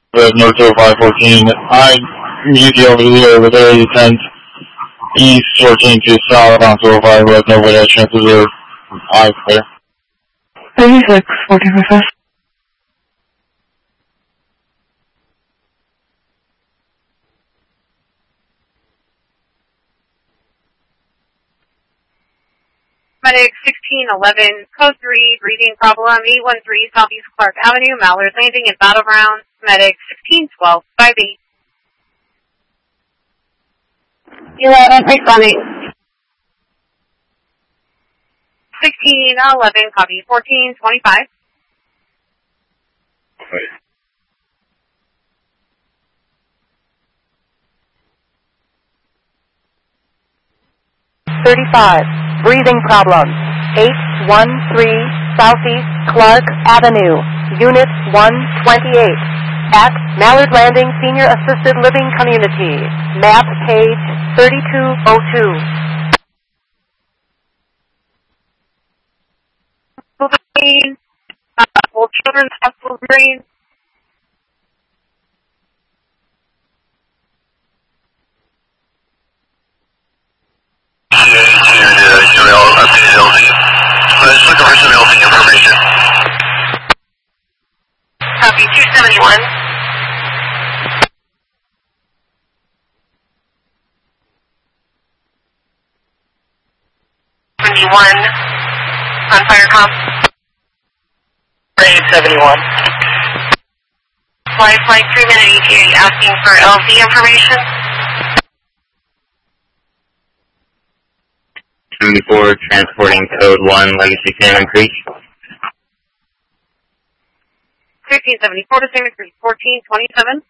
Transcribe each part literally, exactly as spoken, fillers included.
uh, North oh five fourteen. I need you over there, over there, you ten. East fourteen to south on two oh five with no way chances are high clear. thirty-six, fourteen request. Medic sixteen eleven, code three, breathing problem, eight one three Southeast Clark Avenue, Mallard Landing in Battleground. Medic sixteen twelve, five eight. eleven, responding. sixteen eleven, copy, fourteen twenty-five. Wait. thirty-five, breathing problem, eight one three Southeast Clark Avenue, Unit one twenty-eight, at Mallard Landing Senior Assisted Living Community, map page thirty-two oh two. Green, uh, Old Children's Hospital Green. Updated L Z. Let's look over some L Z information. Copy, two seventy-one. seventy-one on fire comp. eight seventy-one. Flight flight three minute E T A asking for L Z information. seventy-four, transporting code one, Legacy Salmon Creek. thirteen seventy-four to Salmon Creek, fourteen twenty-seven.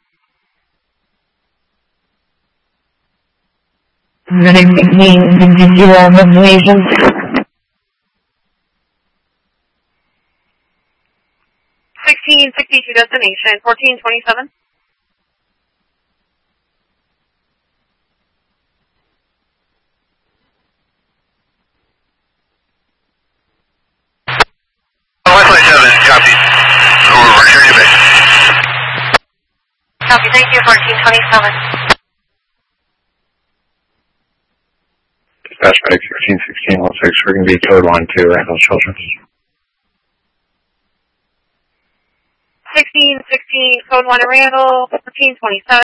Running sixteen, zero, information. sixteen sixty-two destination, fourteen twenty-seven. Copy. Over, here you make. Copy, thank you, fourteen twenty-seven. Dispatch medic sixteen sixteen, all six, we're going to be code one to Randall Children's. sixteen sixteen, code one to Randall, fourteen twenty-seven.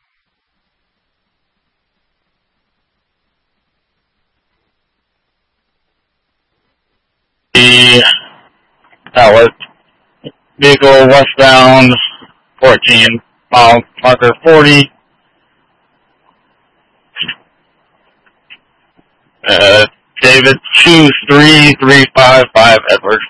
The outlet vehicle westbound, fourteen, mile marker forty. Uh, David two three three five five Edward.